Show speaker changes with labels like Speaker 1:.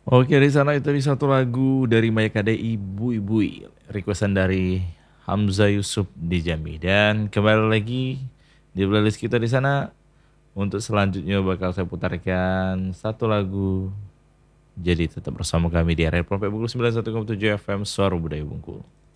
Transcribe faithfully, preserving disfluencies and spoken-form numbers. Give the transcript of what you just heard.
Speaker 1: Oke, di sana itu tadi satu lagu dari Maya Kadei, Bui Bui. Requestan dari Hamzah Yusuf di Jambi. Dan kembali lagi di playlist kita di sana. Untuk selanjutnya bakal saya putarkan satu lagu. Jadi tetap bersama kami di area Propek Bungkul sembilan puluh satu koma tujuh F M Suara Budaya Bungkul.